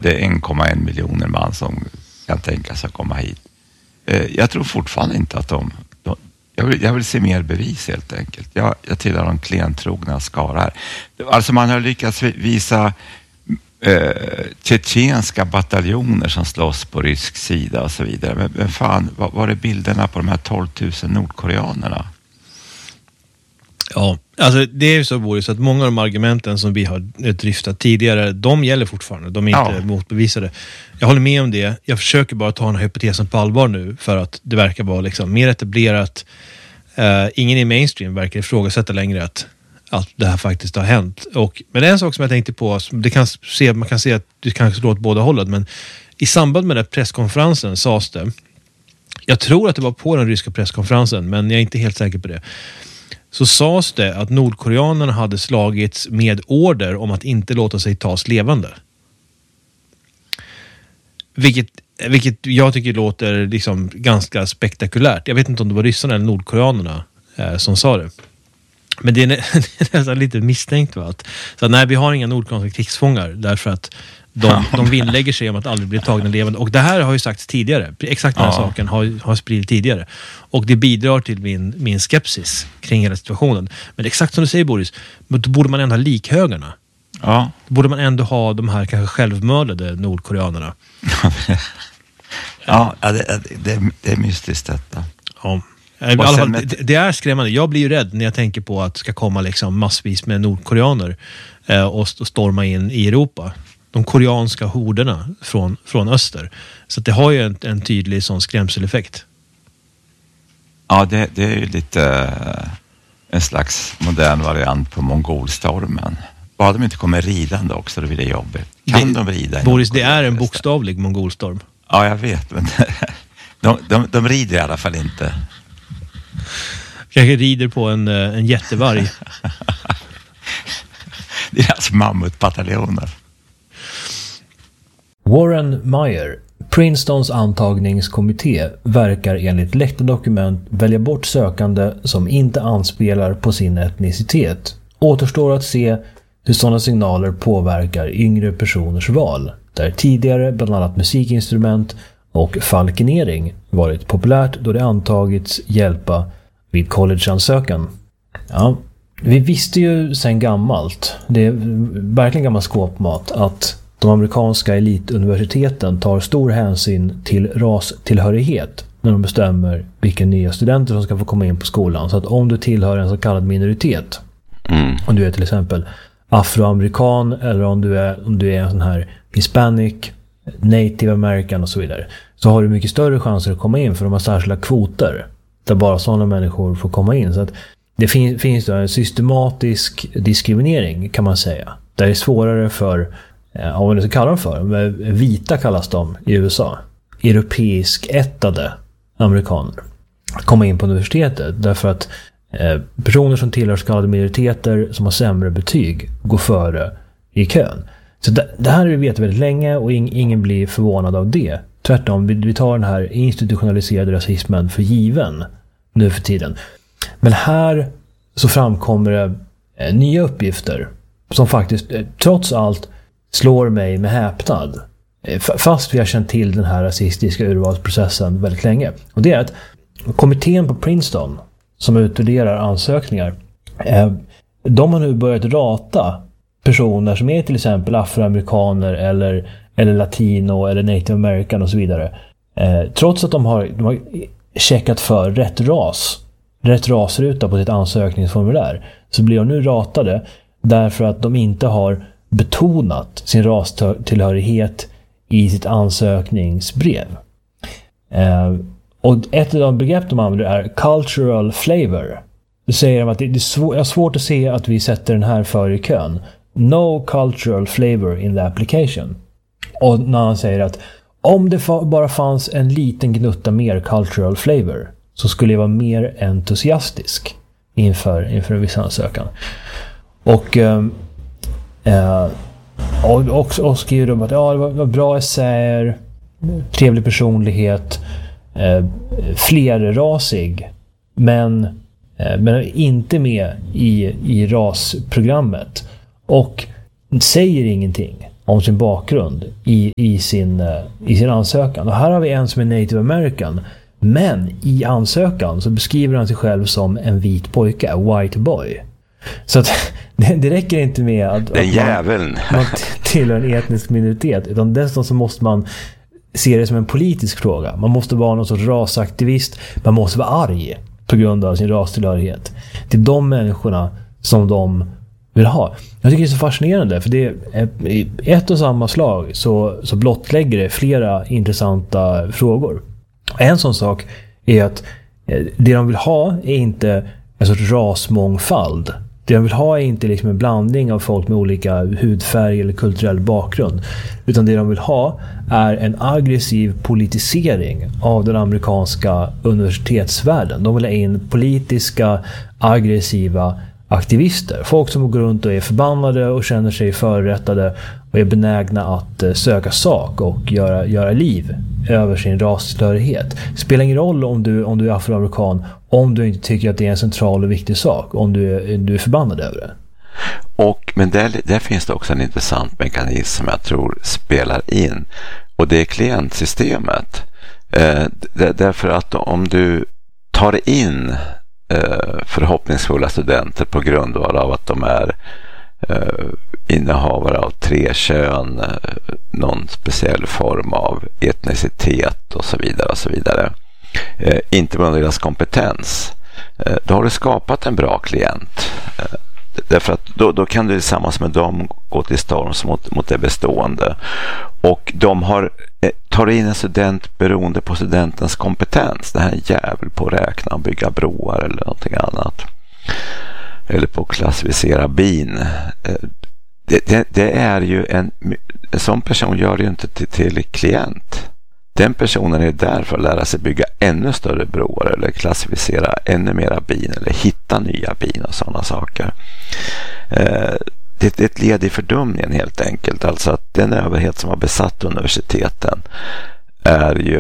det är 1,1 miljoner man som kan tänka sig att komma hit. Jag tror fortfarande inte att jag vill se mer bevis helt enkelt. Jag tillhör de klentrogna skarar. Alltså man har lyckats visa tjetjenska bataljoner som slåss på rysk sida och så vidare. Men fan, var är bilderna på de här 12 000 nordkoreanerna? Ja, alltså det är ju så, Boris, att många av de argumenten som vi har dryftat tidigare, de gäller fortfarande. De är inte motbevisade. Jag håller med om det. Jag försöker bara ta den här hypotesen på allvar nu för att det verkar vara liksom mer etablerat. Ingen i mainstream verkar ifrågasätta längre att det här faktiskt har hänt. Men det är en sak som jag tänkte på, man kan se att det kanske slår åt båda hållet, men i samband med den presskonferensen sades det, jag tror att det var på den ryska presskonferensen, men jag är inte helt säker på det, så sades det att nordkoreanerna hade slagits med order om att inte låta sig tas levande. Vilket jag tycker låter liksom ganska spektakulärt. Jag vet inte om det var ryssarna eller nordkoreanerna som sa det. Men det är nästan lite misstänkt, va? Så nej, vi har inga nordkoreanska krigsfångar därför att de vinnlägger sig om att aldrig bli tagna levande. Och det här har ju sagts tidigare. Exakt den här saken har spridit tidigare. Och det bidrar till min skepsis kring hela situationen. Men exakt som du säger, Boris, då borde man ändå ha likhögarna. Ja. Då borde man ändå ha de här kanske självmördade nordkoreanerna. Ja, det är mystiskt detta. Ja. I alla fall, det är skrämmande. Jag blir ju rädd när jag tänker på att det ska komma liksom massvis med nordkoreaner och storma in i Europa. De koreanska horderna från öster. Så det har ju en tydlig sån skrämseleffekt. Ja, det är ju lite en slags modern variant på mongolstormen. Bara de inte kommer ridande också, då blir det jobbigt. Kan de rida? Boris, det är en bokstavlig mongolstorm. Ja, jag vet, men de rider i alla fall inte. Kanske rider på en jättevarg. Det är alltså mammutbataljoner. Warren Meyer, Princetons antagningskommitté, verkar enligt läckta dokument välja bort sökande som inte anspelar på sin etnicitet. Återstår att se hur sådana signaler påverkar yngre personers val, där tidigare bland annat musikinstrument och falkenering varit populärt då det antagits hjälpa vid collegeansökan. Ja, vi visste ju sedan gammalt, det är verkligen gammal skåpmat, att de amerikanska elituniversiteten tar stor hänsyn till rastillhörighet när de bestämmer vilka nya studenter som ska få komma in på skolan. Så att om du tillhör en så kallad minoritet, om du är till exempel afroamerikan eller om du är en sån här hispanic, native american och så vidare, så har du mycket större chanser att komma in, för de har särskilda kvoter där bara sådana människor får komma in. Så att det finns då en systematisk diskriminering, kan man säga. Det är svårare för, vad det kallar de för, vita kallas de i USA, europeisk ättade amerikaner, att komma in på universitetet, därför att personer som tillhör så kallade minoriteter som har sämre betyg går före i kön. Så det här har vi vet väldigt länge, och ingen blir förvånad av det. Tvärtom, vi tar den här institutionaliserade rasismen för given nu för tiden. Men här så framkommer det nya uppgifter som faktiskt trots allt slår mig med häpnad. Fast vi har känt till den här rasistiska urvalsprocessen väldigt länge. Och det är att kommittén på Princeton som utvärderar ansökningar, de har nu börjat rata personer som är till exempel afroamerikaner eller latino eller native american och så vidare. Trots att de har checkat för rätt rasruta på sitt ansökningsformulär, så blir de nu ratade därför att de inte har betonat sin rastillhörighet i sitt ansökningsbrev. Och ett av de begrepp de använder är cultural flavor. Det säger de att det är svårt att se att vi sätter den här för i kön. No cultural flavor in the application. Och när han säger att om det bara fanns en liten gnutta mer cultural flavor, så skulle jag vara mer entusiastisk inför en viss ansökan. Och skriver de att det var bra essäer, trevlig personlighet, flerrasig, men inte med i rasprogrammet, och säger ingenting om sin bakgrund i sin ansökan. Och här har vi en som är native american, men i ansökan så beskriver han sig själv som en vit pojke, a white boy. Så att det räcker inte med att man tillhör en etnisk minoritet, utan dessutom så måste man se det som en politisk fråga. Man måste vara någon sorts rasaktivist, man måste vara arg på grund av sin rastillhörighet. Det är de människorna som de vill ha. Jag tycker det är så fascinerande, för det är i ett och samma slag så blottlägger det flera intressanta frågor. En sån sak är att det de vill ha är inte en sorts rasmångfald. Det de vill ha är inte liksom en blandning av folk med olika hudfärg eller kulturell bakgrund, utan det de vill ha är en aggressiv politisering av den amerikanska universitetsvärlden. De vill ha in politiska, aggressiva aktivister. Folk som går runt och är förbannade och känner sig förrättade och är benägna att söka sak och göra liv över sin rastillhörighet. Det spelar ingen roll om du är afroamerikan, om du inte tycker att det är en central och viktig sak, om du är förbannad över det. Men där finns det också en intressant mekanism som jag tror spelar in, och det är klientsystemet. Därför att om du tar in förhoppningsfulla studenter på grund av att de är innehavare av 3 kön, någon speciell form av etnicitet och så vidare, inte med deras kompetens, då har du skapat en bra klient. Därför att då kan du tillsammans med dem gå till storms mot det bestående, och de tar in en student beroende på studentens kompetens. Det här är en jävel på att räkna och bygga broar eller någonting annat, eller på att klassificera bin. Det är ju en sån person gör ju inte till klient. Den personen är där för att lära sig bygga ännu större broar eller klassificera ännu mera bin eller hitta nya bin och sådana saker. Det är ett led i fördumningen helt enkelt. Alltså att den överhet som har besatt universiteten är ju,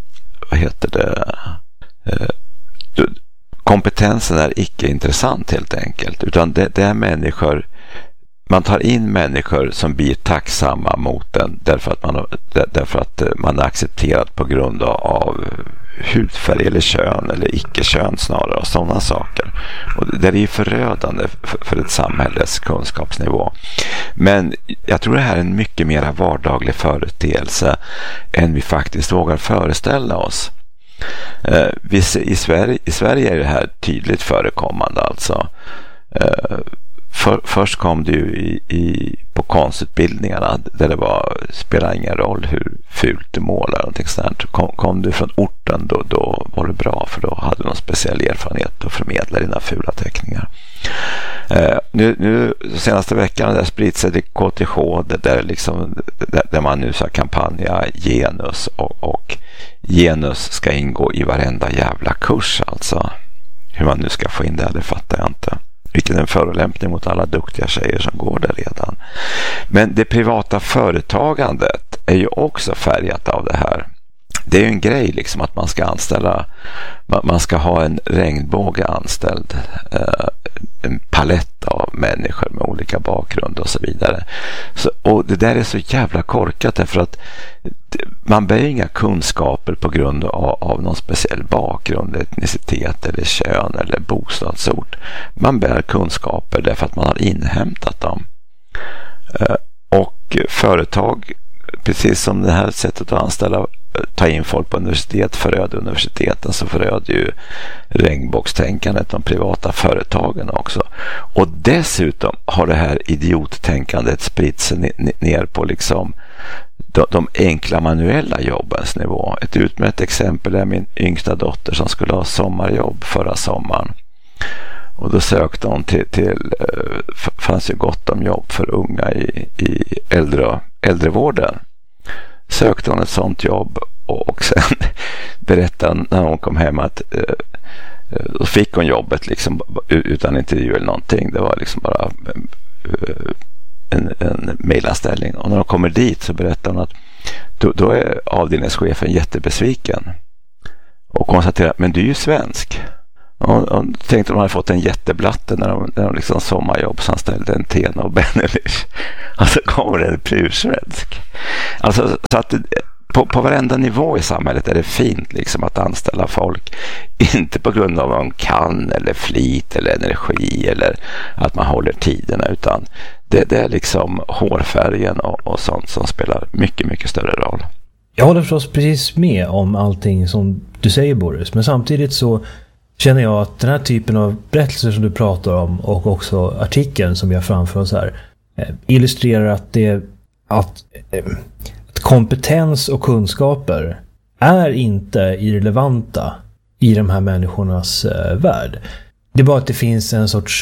kompetensen är icke intressant helt enkelt, utan det är människor. Man tar in människor som blir tacksamma mot den därför att man är accepterad på grund av hudfärg eller kön eller icke-kön snarare, och sådana saker. Och det är ju förödande för ett samhälles kunskapsnivå. Men jag tror det här är en mycket mer vardaglig företeelse än vi faktiskt vågar föreställa oss. I Sverige är det här tydligt förekommande alltså. Först kom det ju på konstutbildningarna där det spelar ingen roll hur fult du målar och sånt. Kom du från orten då var det bra, för då hade du någon speciell erfarenhet och förmedla dina fula teckningar. Nu senaste veckan där sprids det KTH där man nu ska kampanja genus, och genus ska ingå i varenda jävla kurs alltså. Hur man nu ska få in det fattar jag inte. Vilket är en förolämpning mot alla duktiga tjejer som går där redan. Men det privata företagandet är ju också färgat av det här. Det är ju en grej liksom att man ska ha en regnbåge anställd, en palett av människor med olika bakgrund och så vidare. Och det där är så jävla korkat, därför att man bär inga kunskaper på grund av någon speciell bakgrund, etnicitet eller kön eller bostadsort. Man bär kunskaper därför att man har inhämtat dem. Och företag, precis som det här sättet att ta in folk på universitet föröder universiteten, så föröder ju regnbågstänkandet de privata företagen också. Och dessutom har det här idiottänkandet spritt sig ner på liksom de enkla manuella jobbens nivå. Ett utmärkt exempel är min yngsta dotter som skulle ha sommarjobb förra sommaren. Och då sökte hon fanns ju gott om jobb för unga i äldrevården. Sökte hon ett sånt jobb, och sen berättade när hon kom hem att då fick hon jobbet liksom utan intervju eller någonting. Det var liksom bara en mejlanställning. Och när hon kommer dit så berättar hon att då är avdelningschefen jättebesviken och konstaterar, men du är ju svensk. Och tänkte de hade fått en jätteblatte när de liksom sommarjobbsanställde en Tena och Benelish. Alltså kommer det en prusvensk. Alltså så att på varenda nivå i samhället är det fint liksom att anställa folk. Inte på grund av vad de kan eller flit eller energi eller att man håller tiderna, utan det är liksom hårfärgen och sånt som spelar mycket, mycket större roll. Jag håller förstås precis med om allting som du säger, Boris, men samtidigt så känner jag att den här typen av berättelser som du pratar om och också artikeln som vi har framför oss här illustrerar att kompetens och kunskaper är inte irrelevanta i de här människornas värld. Det är bara att det finns en sorts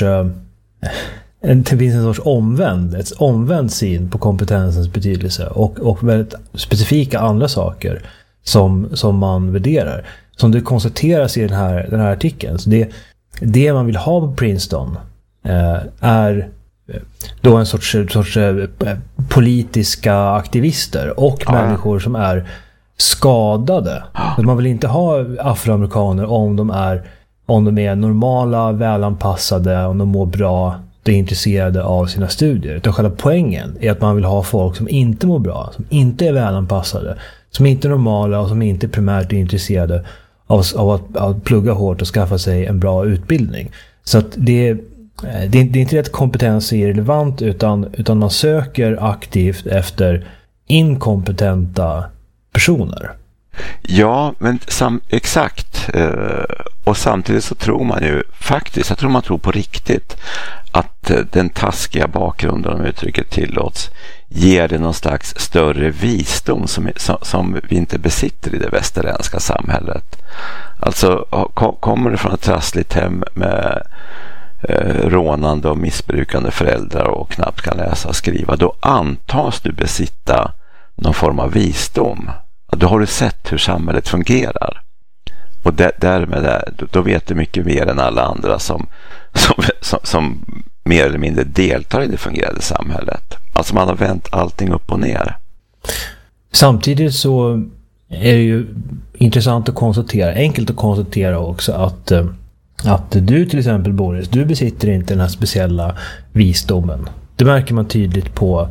omvänd syn på kompetensens betydelse och väldigt specifika andra saker som man värderar. Som det konstateras i den här artikeln. Så det man vill ha på Princeton är då en sorts politiska aktivister och människor som är skadade. Man vill inte ha afroamerikaner om de är normala, välanpassade, om de mår bra, de är intresserade av sina studier. Utan själva poängen är att man vill ha folk som inte mår bra, som inte är välanpassade, som inte är normala och som inte primärt är intresserade av att plugga hårt och skaffa sig en bra utbildning. Så att det är inte det att kompetens är irrelevant, utan man söker aktivt efter inkompetenta personer. Ja, men exakt. Och samtidigt så tror man ju faktiskt, jag tror man tror på riktigt att den taskiga bakgrunden, om uttrycket tillåts, ger det någon slags större visdom som vi inte besitter i det västerländska samhället. Alltså kommer du från ett trassligt hem med rånande och missbrukande föräldrar och knappt kan läsa och skriva, då antas du besitta någon form av visdom. Då har du sett hur samhället fungerar. Och därmed då vet du mycket mer än alla andra som mer eller mindre deltar i det fungerande samhället. Alltså man har vänt allting upp och ner. Samtidigt så är det ju intressant att konstatera, enkelt att konstatera också att du till exempel, Boris, du besitter inte den här speciella visdomen. Det märker man tydligt på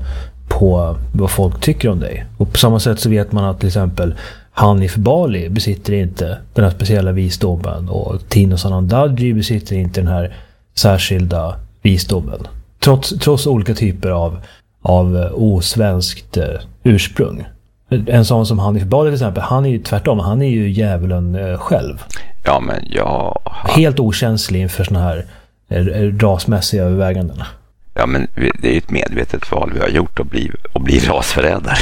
vad folk tycker om dig. Och på samma sätt så vet man att till exempel Hanif Bali besitter inte den här speciella visdomen och Tino Sanandaji besitter inte den här särskilda visdomen. Trots olika typer av osvenskt ursprung. En sån som Hanif Bali till exempel, han är ju tvärtom, han är ju djävulen själv. Ja, men ja. Helt okänslig inför såna här rasmässiga överväganden. Ja, men det är ju ett medvetet val vi har gjort att bli rasförrädare.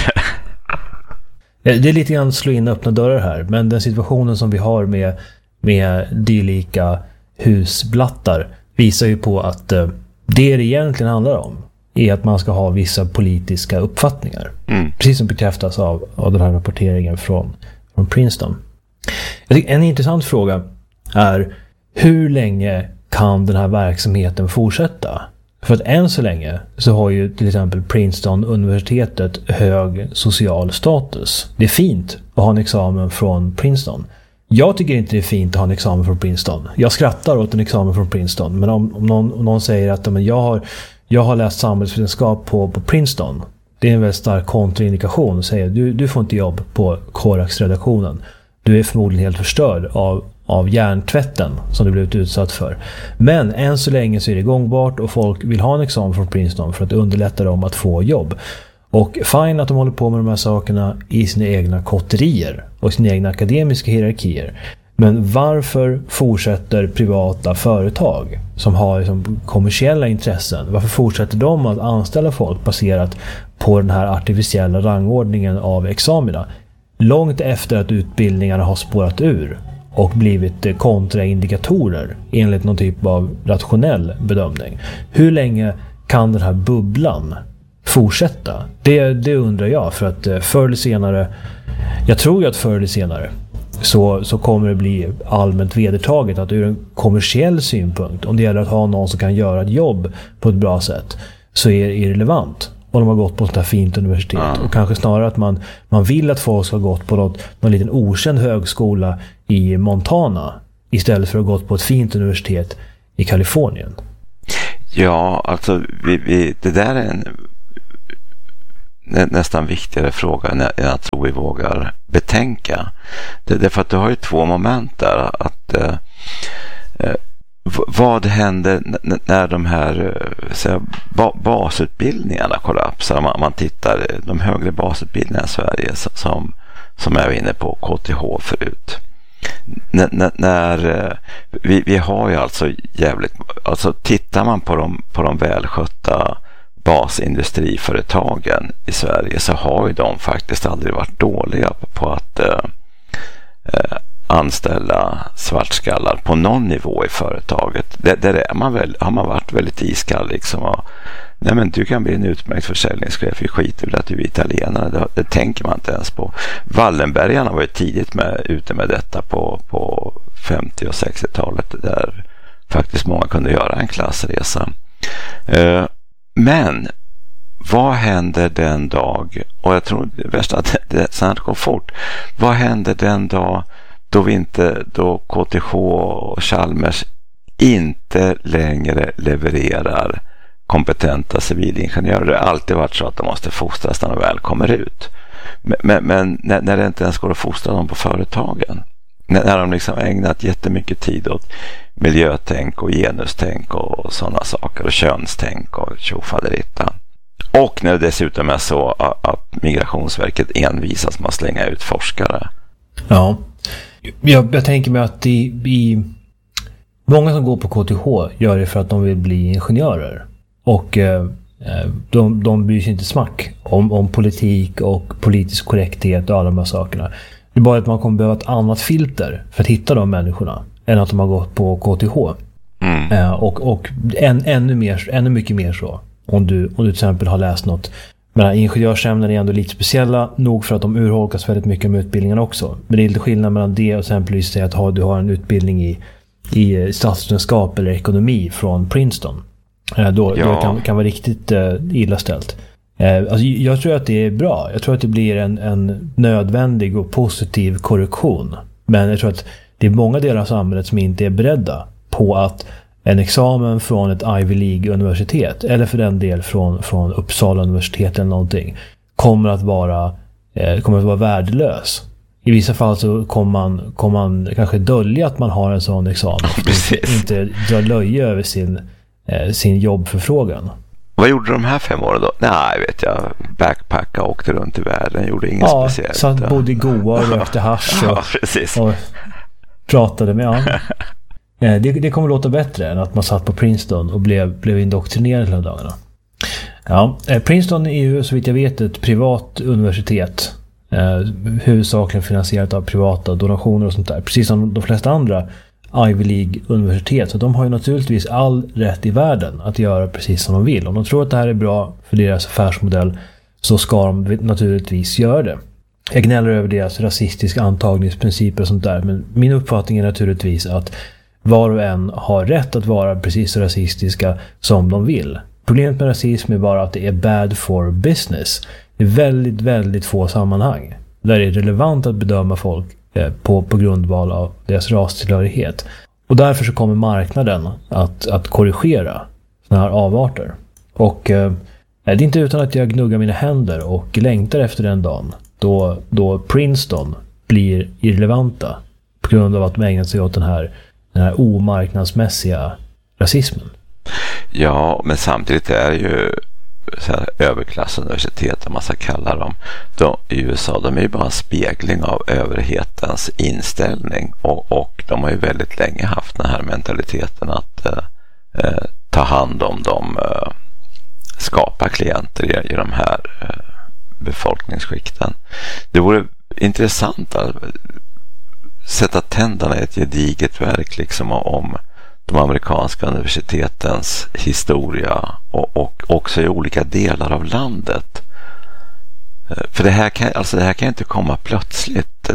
Det är lite grann slå in öppna dörrar här, men den situationen som vi har med dylika husblattar visar ju på att det egentligen handlar om är att man ska ha vissa politiska uppfattningar. Precis som bekräftas av den här rapporteringen från Princeton. Jag tycker en intressant fråga är hur länge kan den här verksamheten fortsätta? För att än så länge så har ju till exempel Princeton-universitetet hög social status. Det är fint att ha en examen från Princeton. Jag tycker inte det är fint att ha en examen från Princeton. Jag skrattar åt en examen från Princeton. Men om någon säger att jag har läst samhällsvetenskap på Princeton. Det är en väldigt stark kontraindikation och säger du får inte jobb på Korax-redaktionen. Du är förmodligen helt förstörd av hjärntvätten som du blivit utsatt för. Men än så länge så är det gångbart och folk vill ha en examen från Princeton för att underlätta dem att få jobb. Och fine att de håller på med de här sakerna i sina egna kotterier och sina egna akademiska hierarkier. Men varför fortsätter privata företag som har liksom kommersiella intressen, varför fortsätter de att anställa folk baserat på den här artificiella rangordningen av examina långt efter att utbildningarna har spårat ur och blivit kontraindikatorer enligt någon typ av rationell bedömning? Hur länge kan den här bubblan fortsätta? Det undrar jag, för att förr eller senare, jag tror ju att förr eller senare så kommer det bli allmänt vedertaget att ur en kommersiell synpunkt, om det gäller att ha någon som kan göra ett jobb på ett bra sätt, så är det irrelevant om de har gått på ett sånt här fint universitet. Och kanske snarare att man vill att folk ska ha gått på någon liten okänd högskola i Montana istället för att ha gått på ett fint universitet i Kalifornien? Ja, alltså det där är en nästan viktigare fråga än jag tror vi vågar betänka. Det är för att du har ju två moment där. Att vad händer när de här basutbildningarna kollapsar? Man tittar de högre basutbildningarna i Sverige som jag var inne på, KTH förut. När vi har ju alltså tittar man på de välskötta basindustriföretagen i Sverige, så har ju de faktiskt aldrig varit dåliga på att anställa svartskallar på någon nivå i företaget. Där har man varit väldigt iskall liksom. Nej, men du kan bli en utmärkt försäljningschef, vi skiter väl att du är italienare. Det tänker man inte ens på. Wallenbergarna var ju tidigt ute med detta på 50- och 60-talet, där faktiskt många kunde göra en klassresa. Men vad händer den dag, och jag tror det värsta att det snart går fort, vad händer den dag då KTH och Chalmers inte längre levererar kompetenta civilingenjörer? Det har alltid varit så att de måste fostras när de väl kommer ut. Men när det inte ens går att fostra dem på företagen, när de liksom ägnat jättemycket tid åt miljötänk och genustänk och sådana saker och könstänk och tjofaderittan. Och när det dessutom är så att Migrationsverket envisas med att slänga ut forskare. Ja, jag tänker mig att många som går på KTH gör det för att de vill bli ingenjörer. Och de bryr sig inte smack om politik och politisk korrekthet och alla de här sakerna. Det är bara att man kommer behöva ett annat filter för att hitta de människorna än att de har gått på KTH. Och ännu mycket mer så. Om du till exempel har läst något. Men ingenjörsämnen är ändå lite speciella nog för att de urholkas väldigt mycket med utbildningen också. Men det är lite skillnad mellan det och exempelvis säga att du har en utbildning i statsvetenskap eller ekonomi från Princeton. Då kan vara riktigt illa ställt. Alltså jag tror att det är bra. Jag tror att det blir en nödvändig och positiv korrektion. Men jag tror att det är många delar av samhället som inte är beredda på att en examen från ett Ivy League-universitet eller för den del från Uppsala universitet eller någonting kommer att vara värdelös. I vissa fall så kommer man kanske dölja att man har en sån examen. Inte dra löje över sin jobbförfrågan. Vad gjorde de här 5 åren då? Nej, vet jag. Backpacka, åkte runt i världen, gjorde inget speciellt. Ja, bodde i Goa och rökte hasch och pratade med andra. Det kommer låta bättre än att man satt på Princeton och blev indoktrinerad hela dagarna. Ja, Princeton är ju så vitt jag vet ett privat universitet. Huvudsakligen finansierat av privata donationer och sånt där. Precis som de flesta andra Ivy League-universitet. Så de har ju naturligtvis all rätt i världen att göra precis som de vill. Om de tror att det här är bra för deras affärsmodell så ska de naturligtvis göra det. Jag gnäller över deras rasistiska antagningsprinciper och sånt där. Men min uppfattning är naturligtvis att var och en har rätt att vara precis så rasistiska som de vill. Problemet med rasism är bara att det är bad for business. Det är väldigt, väldigt få sammanhang där det är relevant att bedöma folk på grundval av deras rastillhörighet. Och därför så kommer marknaden att korrigera såna här avarter. Och det är inte utan att jag gnuggar mina händer och längtar efter den dagen då Princeton blir irrelevanta på grund av att de ägnat sig åt den här omarknadsmässiga rasismen. Ja, men samtidigt är det ju så här, överklassuniversitet, om man ska kalla dem, i USA, de är ju bara en spegling av överhetens inställning och de har ju väldigt länge haft den här mentaliteten att ta hand om de skapa klienter i de här befolkningsskikten. Det vore intressant att sätta tänderna i ett gediget verk liksom om de amerikanska universitetens historia och också i olika delar av landet. För det här kan inte komma plötsligt.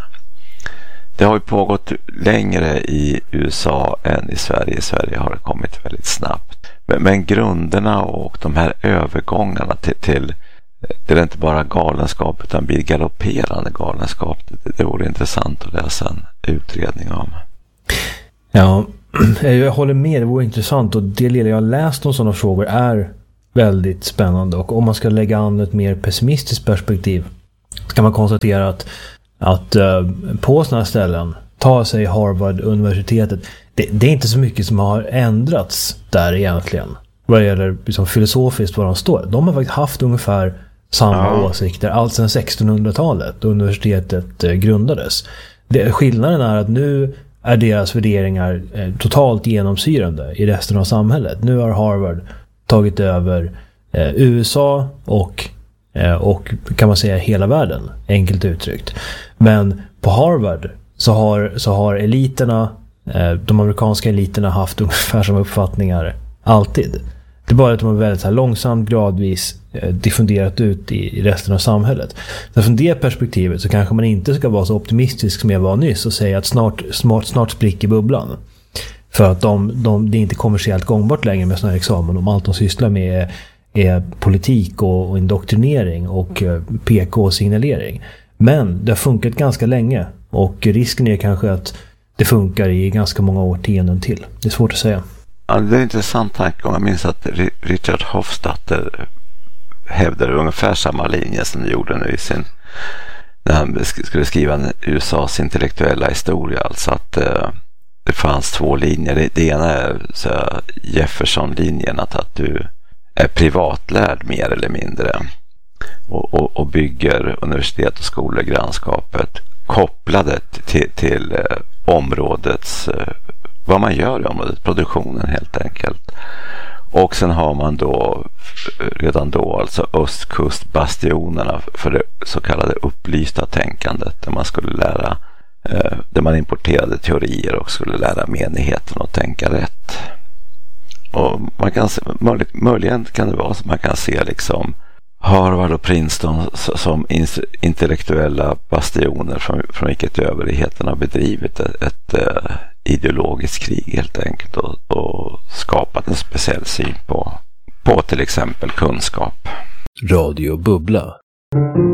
Det har ju pågått längre i USA än i Sverige. I Sverige har det kommit väldigt snabbt. Men grunderna och de här övergångarna till det är inte bara galenskap utan blir galopperande galenskap. Det vore intressant att läsa en utredning om. Ja, jag håller med, det vore intressant, och det lilla jag har läst om sådana frågor är väldigt spännande. Och om man ska lägga an ett mer pessimistiskt perspektiv så kan man konstatera att på sådana ställen, ta sig Harvard-universitetet, det är inte så mycket som har ändrats där egentligen. Vad det gäller liksom filosofiskt vad de står. De har faktiskt haft ungefär samma åsikter allt sedan 1600-talet då universitetet grundades. Skillnaden är att nu är deras värderingar totalt genomsyrande i resten av samhället. Nu har Harvard tagit över USA och kan man säga hela världen, enkelt uttryckt. Men på Harvard så har eliterna, de amerikanska eliterna haft ungefär samma uppfattningar alltid. Det är bara att de har väldigt så här långsamt, gradvis diffunderat ut i resten av samhället. Så från det perspektivet så kanske man inte ska vara så optimistisk som jag var nyss och säga att snart spricker bubblan. För att det är inte kommersiellt gångbart längre med sådana här examen om allt de sysslar med är politik och indoktrinering och PK-signalering. Men det har funkat ganska länge och risken är kanske att det funkar i ganska många årtionden till. Det är svårt att säga. Ja, det är en intressant tanke. Jag minns att Richard Hofstadter hävdade ungefär samma linje som han gjorde nu när han skulle skriva USAs intellektuella historia. Alltså att det fanns två linjer. Det ena är så Jefferson-linjen, att du är privatlärd mer eller mindre och bygger universitet och skolor i grannskapet kopplade till områdets, vad man gör i området, produktionen helt enkelt. Och sen har man då redan då alltså östkustbastionerna för det så kallade upplysta tänkandet, där man skulle lära, där man importerade teorier och skulle lära menigheten att tänka rätt. Och man kan se, möjligen kan det vara så man kan se liksom Harvard och Princeton som intellektuella bastioner från vilket överheten har bedrivit ett ideologiskt krig helt enkelt och skapat en speciell syn på till exempel kunskap. Radio Bubbla.